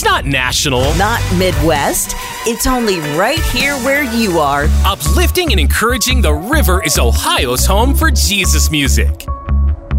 not national. Not Midwest. It's only right here where you are. Uplifting and encouraging, the River is Ohio's home for Jesus music.